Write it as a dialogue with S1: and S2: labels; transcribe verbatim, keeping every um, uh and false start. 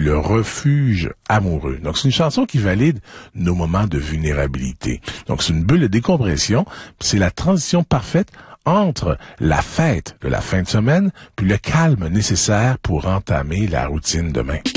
S1: le refuge amoureux. Donc, c'est une chanson qui valide nos moments de vulnérabilité. Donc, c'est une bulle de décompression. C'est la transition parfaite entre la fête de la fin de semaine puis le calme nécessaire pour entamer la routine demain.